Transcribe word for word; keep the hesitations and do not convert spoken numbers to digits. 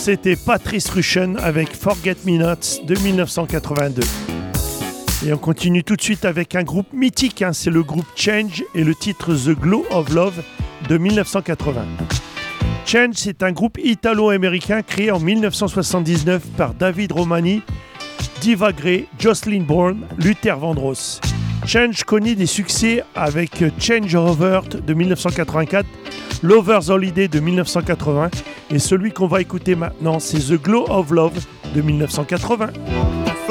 C'était Patrice Rushen avec Forget Me Not de dix-neuf cent quatre-vingt-deux. Et on continue tout de suite avec un groupe mythique, hein, c'est le groupe Change et le titre The Glow of Love de dix-neuf cent quatre-vingts. Change, c'est un groupe italo-américain créé en dix-neuf cent soixante-dix-neuf par David Romani, Diva Gray, Jocelyn Bourne, Luther Vandross. Change connaît des succès avec Change of Heart de dix-neuf cent quatre-vingt-quatre, Lover's Holiday de dix-neuf cent quatre-vingts et celui qu'on va écouter maintenant, c'est The Glow of Love de dix-neuf cent quatre-vingts.